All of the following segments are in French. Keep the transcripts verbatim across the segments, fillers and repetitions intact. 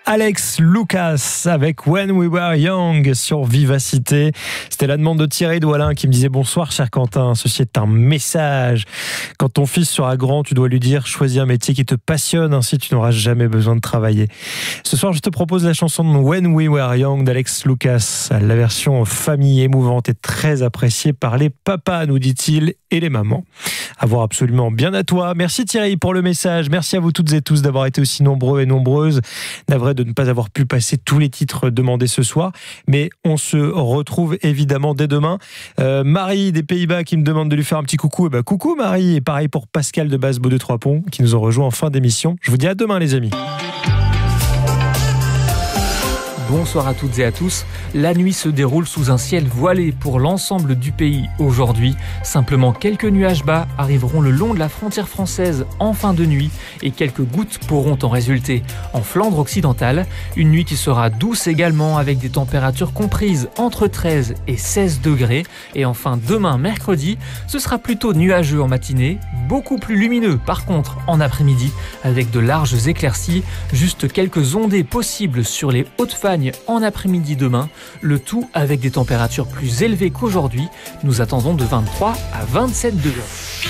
Alex Lucas avec When We Were Young sur Vivacité. C'était la demande de Thierry Doualin qui me disait bonsoir cher Quentin, ceci est un message. Quand ton fils sera grand, tu dois lui dire choisis un métier qui te passionne, ainsi tu n'auras jamais besoin de travailler. Ce soir, je te propose la chanson de When We Were Young d'Alex Lucas. La version famille émouvante est très appréciée par les papas, nous dit-il, et les mamans. À voir absolument bien à toi. Merci Thierry pour le message. Merci à vous toutes et tous d'avoir été aussi nombreux et nombreuses. Navré de ne pas avoir pu passer tous les titres demandés ce soir, mais on se retrouve évidemment dès demain. Euh, Marie des Pays-Bas qui me demande de lui faire un petit coucou. Et ben coucou Marie, et pareil pour Pascal de Basse-Beau de Trois-Ponts qui nous ont rejoint en fin d'émission. Je vous dis à demain les amis. Bonsoir à toutes et à tous. La nuit se déroule sous un ciel voilé pour l'ensemble du pays aujourd'hui. Simplement quelques nuages bas arriveront le long de la frontière française en fin de nuit et quelques gouttes pourront en résulter en Flandre occidentale. Une nuit qui sera douce également avec des températures comprises entre treize et seize degrés. Et enfin demain mercredi, ce sera plutôt nuageux en matinée, beaucoup plus lumineux par contre en après-midi avec de larges éclaircies, juste quelques ondées possibles sur les Hautes-Fagnes en après-midi demain, le tout avec des températures plus élevées qu'aujourd'hui. Nous attendons de vingt-trois à vingt-sept degrés.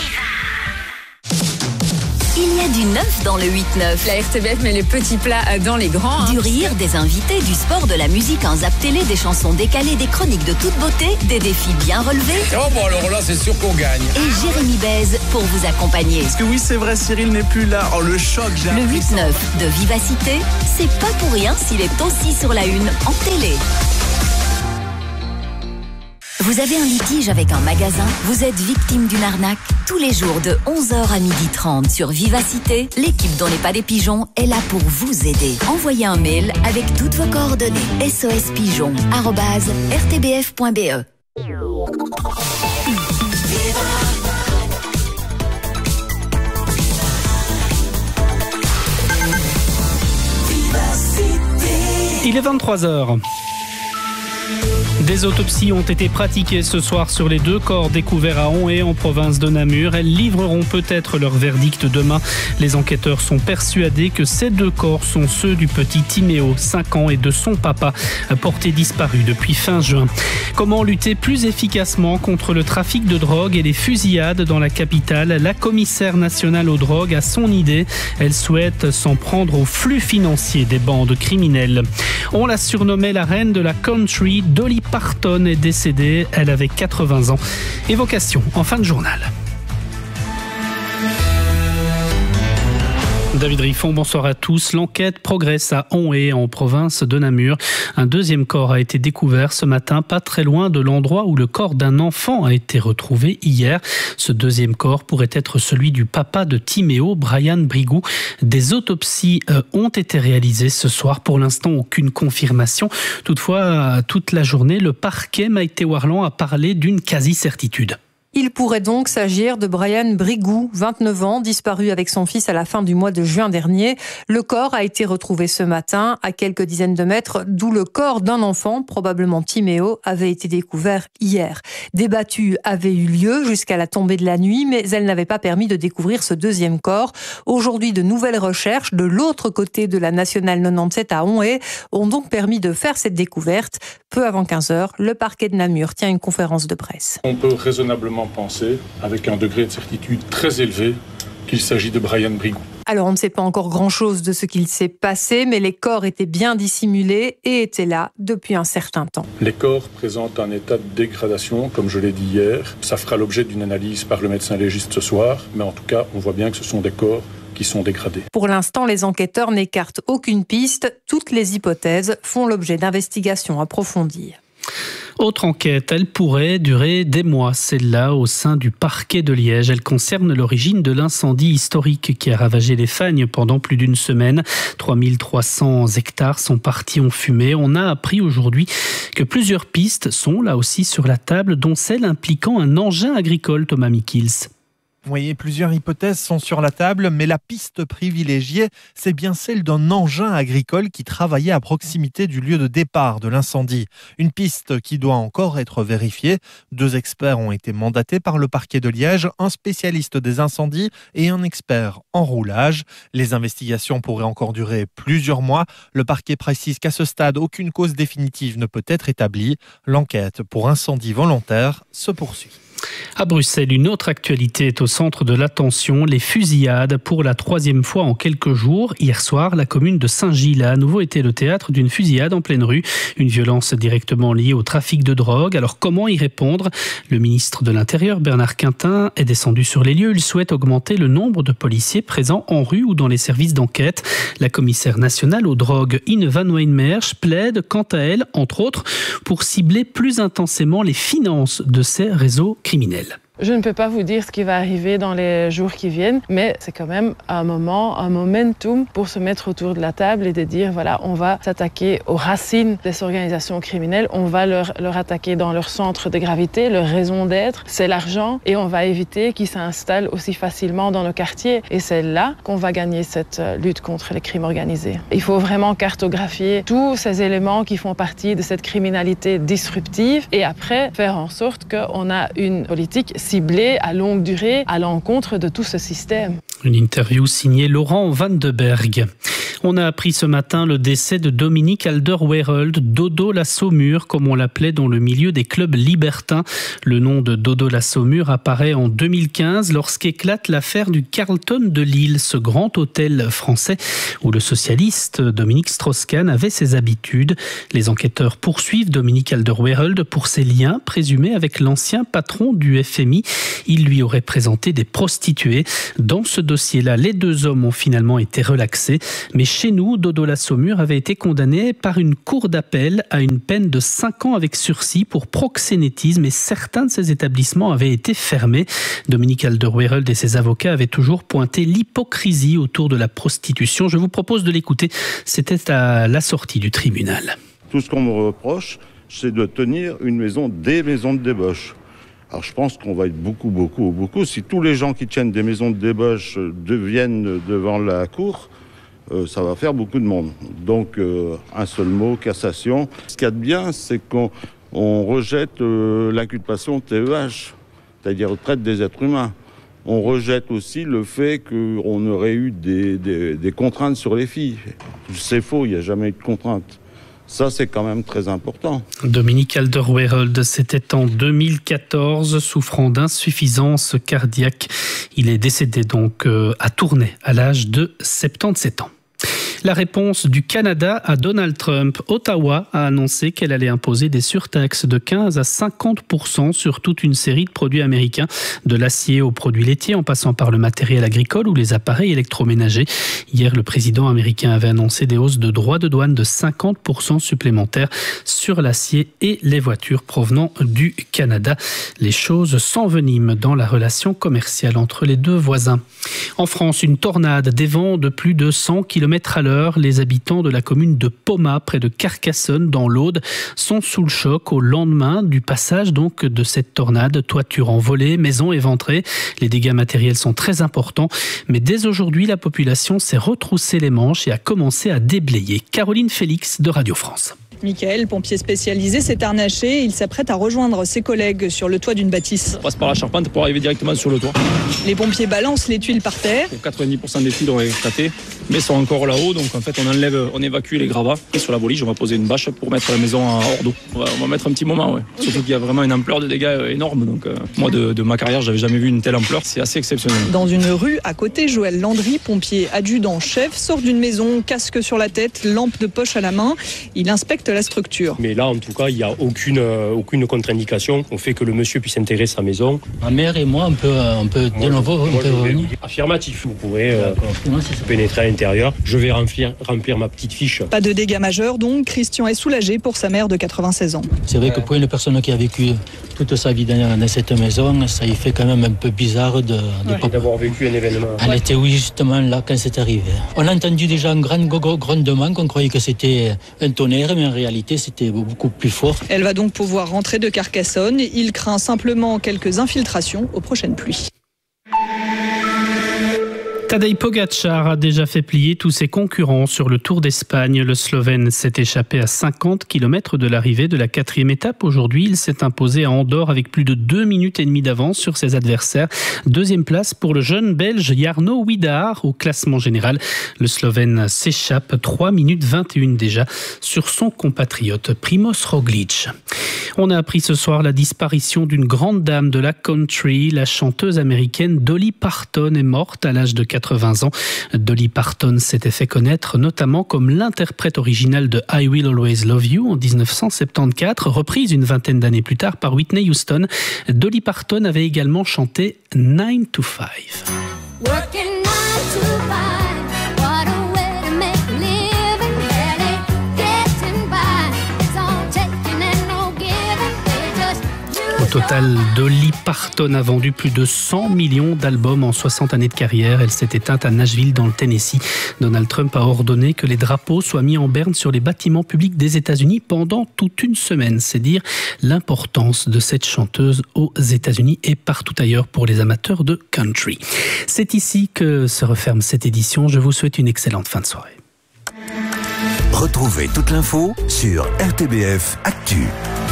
Il y a du neuf dans le huit neuf. La R T B F met les petits plats dans les grands. Hein. Du rire, des invités, du sport, de la musique, un zap télé, des chansons décalées, des chroniques de toute beauté, des défis bien relevés. Oh bon alors là c'est sûr qu'on gagne. Et Jérémy Bèze pour vous accompagner. Parce que oui c'est vrai, Cyril n'est plus là. Oh le choc, j'ai Le huit neuf de Vivacité, c'est pas pour rien s'il est aussi sur la une en télé. Vous avez un litige avec un magasin? Vous êtes victime d'une arnaque? Tous les jours de onze heures à midi trente sur Vivacité, l'équipe dont n'est pas des pigeons est là pour vous aider. Envoyez un mail avec toutes vos coordonnées. sospigeon arobase r t b f point b e. Il est vingt-trois heures. Des autopsies ont été pratiquées ce soir sur les deux corps découverts à Onhaye en province de Namur. Elles livreront peut-être leur verdict demain. Les enquêteurs sont persuadés que ces deux corps sont ceux du petit Timéo, cinq ans, et de son papa, porté disparu depuis fin juin. Comment lutter plus efficacement contre le trafic de drogue et les fusillades dans la capitale? La commissaire nationale aux drogues a son idée. Elle souhaite s'en prendre au flux financier des bandes criminelles. On la surnommait la reine de la country. Dolly Parton est décédée, elle avait quatre-vingts ans. Évocation en fin de journal. David Riffon, bonsoir à tous. L'enquête progresse à Onhaye, en province de Namur. Un deuxième corps a été découvert ce matin, pas très loin de l'endroit où le corps d'un enfant a été retrouvé hier. Ce deuxième corps pourrait être celui du papa de Timéo, Brian Brigou. Des autopsies euh, ont été réalisées ce soir. Pour l'instant, aucune confirmation. Toutefois, toute la journée, le parquet Maïté Warland a parlé d'une quasi-certitude. Il pourrait donc s'agir de Brian Brigou, vingt-neuf ans, disparu avec son fils à la fin du mois de juin dernier. Le corps a été retrouvé ce matin à quelques dizaines de mètres, d'où le corps d'un enfant, probablement Timéo, avait été découvert hier. Des battues avaient eu lieu jusqu'à la tombée de la nuit, mais elles n'avaient pas permis de découvrir ce deuxième corps. Aujourd'hui, de nouvelles recherches de l'autre côté de la nationale quatre-vingt-dix-sept à Onhaye ont donc permis de faire cette découverte. Peu avant quinze heures, le parquet de Namur tient une conférence de presse. On peut raisonnablement penser, avec un degré de certitude très élevé, qu'il s'agit de Brian Brigou. Alors on ne sait pas encore grand-chose de ce qu'il s'est passé, mais les corps étaient bien dissimulés et étaient là depuis un certain temps. Les corps présentent un état de dégradation, comme je l'ai dit hier. Ça fera l'objet d'une analyse par le médecin légiste ce soir, mais en tout cas, on voit bien que ce sont des corps qui sont dégradés. Pour l'instant, les enquêteurs n'écartent aucune piste. Toutes les hypothèses font l'objet d'investigations approfondies. Autre enquête, elle pourrait durer des mois, celle-là au sein du parquet de Liège. Elle concerne l'origine de l'incendie historique qui a ravagé les Fagnes pendant plus d'une semaine. trois mille trois cents hectares sont partis en fumée. On a appris aujourd'hui que plusieurs pistes sont là aussi sur la table, dont celle impliquant un engin agricole, Thomas Mikils. Vous voyez, plusieurs hypothèses sont sur la table, mais la piste privilégiée, c'est bien celle d'un engin agricole qui travaillait à proximité du lieu de départ de l'incendie. Une piste qui doit encore être vérifiée. Deux experts ont été mandatés par le parquet de Liège, un spécialiste des incendies et un expert en roulage. Les investigations pourraient encore durer plusieurs mois. Le parquet précise qu'à ce stade, aucune cause définitive ne peut être établie. L'enquête pour incendie volontaire se poursuit. À Bruxelles, une autre actualité est au centre de l'attention, les fusillades pour la troisième fois en quelques jours. Hier soir, la commune de Saint-Gilles a à nouveau été le théâtre d'une fusillade en pleine rue, une violence directement liée au trafic de drogue. Alors comment y répondre ? Le ministre de l'Intérieur, Bernard Quintin, est descendu sur les lieux. Il souhaite augmenter le nombre de policiers présents en rue ou dans les services d'enquête. La commissaire nationale aux drogues, Ine Van Wijnmerch, plaide quant à elle, entre autres, pour cibler plus intensément les finances de ces réseaux criminels. Je ne peux pas vous dire ce qui va arriver dans les jours qui viennent, mais c'est quand même un moment, un momentum pour se mettre autour de la table et de dire, voilà, on va s'attaquer aux racines des organisations criminelles, on va leur, leur attaquer dans leur centre de gravité, leur raison d'être, c'est l'argent, et on va éviter qu'ils s'installent aussi facilement dans nos quartiers. Et c'est là qu'on va gagner cette lutte contre les crimes organisés. Il faut vraiment cartographier tous ces éléments qui font partie de cette criminalité disruptive et après faire en sorte qu'on a une politique ciblée à longue durée à l'encontre de tout ce système. Une interview signée Laurent Van de Berg. On a appris ce matin le décès de Dominique Alder-Weyreld, Dodo la Saumure, comme on l'appelait dans le milieu des clubs libertins. Le nom de Dodo la Saumure apparaît en deux mille quinze lorsqu'éclate l'affaire du Carlton de Lille, ce grand hôtel français où le socialiste Dominique Strauss-Kahn avait ses habitudes. Les enquêteurs poursuivent Dominique Alder-Weyreld pour ses liens présumés avec l'ancien patron du F M I. Il lui aurait présenté des prostituées. Dans ce dossier-là, les deux hommes ont finalement été relaxés. Mais chez nous, Dodo la Saumure avait été condamné par une cour d'appel à une peine de cinq ans avec sursis pour proxénétisme et certains de ces établissements avaient été fermés. Dominique Alder-Weyreld et ses avocats avaient toujours pointé l'hypocrisie autour de la prostitution. Je vous propose de l'écouter. C'était à la sortie du tribunal. Tout ce qu'on me reproche, c'est de tenir une maison, des maisons de débauche. Alors je pense qu'on va être beaucoup, beaucoup, beaucoup. Si tous les gens qui tiennent des maisons de débauche deviennent devant la cour, euh, ça va faire beaucoup de monde. Donc euh, un seul mot, cassation. Ce qu'il y a de bien, c'est qu'on on rejette euh, l'inculpation T E H, c'est-à-dire traite des êtres humains. On rejette aussi le fait qu'on aurait eu des, des, des contraintes sur les filles. C'est faux, il n'y a jamais eu de contraintes. Ça, c'est quand même très important. Dominique Alder-Weyreld, c'était en deux mille quatorze, souffrant d'insuffisance cardiaque. Il est décédé donc à Tournai, à l'âge de soixante-dix-sept ans. La réponse du Canada à Donald Trump. Ottawa a annoncé qu'elle allait imposer des surtaxes de quinze à cinquante pour cent sur toute une série de produits américains, de l'acier aux produits laitiers en passant par le matériel agricole ou les appareils électroménagers. Hier, le président américain avait annoncé des hausses de droits de douane de cinquante pour cent supplémentaires sur l'acier et les voitures provenant du Canada. Les choses s'enveniment dans la relation commerciale entre les deux voisins. En France, une tornade, des vents de plus de cent kilomètres à l'heure. Les habitants de la commune de Pomat, près de Carcassonne, dans l'Aude, sont sous le choc au lendemain du passage donc de cette tornade. Toiture envolée, maisons éventrées. Les dégâts matériels sont très importants. Mais dès aujourd'hui, la population s'est retroussé les manches et a commencé à déblayer. Caroline Félix de Radio France. Michael, pompier spécialisé, s'est harnaché. Il s'apprête à rejoindre ses collègues sur le toit d'une bâtisse. On passe par la charpente pour arriver directement sur le toit. Les pompiers balancent les tuiles par terre. quatre-vingt-dix pour cent des tuiles ont éclaté, mais sont encore là-haut. Donc en fait, on enlève, on évacue les gravats. Et sur la boliche, on va poser une bâche pour mettre la maison hors d'eau. On va, on va mettre un petit moment, ouais. Surtout qu'il y a vraiment une ampleur de dégâts énorme. Donc euh, moi, de, de ma carrière, j'avais jamais vu une telle ampleur. C'est assez exceptionnel. Dans une rue à côté, Joël Landry, pompier adjudant-chef, sort d'une maison, casque sur la tête, lampe de poche à la main. Il inspecte la structure. Mais là, en tout cas, il n'y a aucune, euh, aucune contre-indication au fait que le monsieur puisse intégrer sa maison. Ma mère et moi, on peut, on peut de nouveau on peut revenir. Affirmatif, vous pourrez euh, pénétrer à l'intérieur. Je vais remplir, remplir ma petite fiche. Pas de dégâts majeurs, donc Christian est soulagé pour sa mère de quatre-vingt-seize ans. C'est vrai que pour une personne qui a vécu toute sa vie dans cette maison, ça y fait quand même un peu bizarre de, de ouais, d'avoir vécu un événement. Elle était oui justement là quand c'est arrivé. On a entendu déjà un grand grondement qu'on croyait que c'était un tonnerre, mais en réalité c'était beaucoup plus fort. Elle va donc pouvoir rentrer de Carcassonne. Il craint simplement quelques infiltrations aux prochaines pluies. Tadej Pogačar a déjà fait plier tous ses concurrents sur le Tour d'Espagne. Le Slovène s'est échappé à cinquante kilomètres de l'arrivée de la quatrième étape. Aujourd'hui, il s'est imposé à Andorre avec plus de deux minutes et demie d'avance sur ses adversaires. Deuxième place pour le jeune Belge Jarno Widar au classement général. Le Slovène s'échappe trois minutes vingt et une déjà sur son compatriote Primož Roglič. On a appris ce soir la disparition d'une grande dame de la country. La chanteuse américaine Dolly Parton est morte à l'âge de quatre-vingts ans. Dolly Parton s'était fait connaître notamment comme l'interprète originale de I Will Always Love You en dix-neuf cent soixante-quatorze, reprise une vingtaine d'années plus tard par Whitney Houston. Dolly Parton avait également chanté nine to five. Au total, Dolly Parton a vendu plus de cent millions d'albums en soixante années de carrière. Elle s'est éteinte à Nashville dans le Tennessee. Donald Trump a ordonné que les drapeaux soient mis en berne sur les bâtiments publics des États-Unis pendant toute une semaine. C'est dire l'importance de cette chanteuse aux États-Unis et partout ailleurs pour les amateurs de country. C'est ici que se referme cette édition. Je vous souhaite une excellente fin de soirée. Retrouvez toute l'info sur R T B F Actu.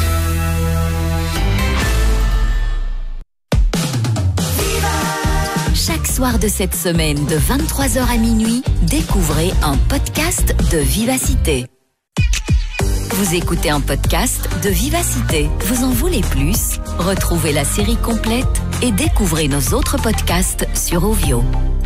Chaque soir de cette semaine, de vingt-trois heures à minuit, découvrez un podcast de Vivacité. Vous écoutez un podcast de Vivacité. Vous en voulez plus? Retrouvez la série complète et découvrez nos autres podcasts sur Ovio.